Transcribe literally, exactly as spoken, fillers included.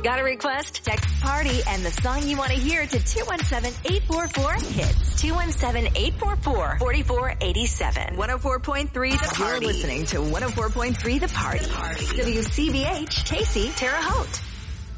Got a request? Text PARTY and the song you want to hear to two one seven, eight four four, HITS. two one seven, eight four four, four four eight seven. one oh four point three The Party. You're listening to one oh four point three The Party. The Party. W C B H, Casey, Terre Haute.